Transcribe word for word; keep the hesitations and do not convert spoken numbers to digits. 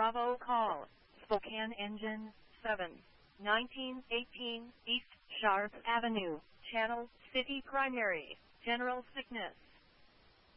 Bravo call. Spokane Engine seven. nineteen eighteen East Sharp Avenue. Channel City Primary. General Sickness.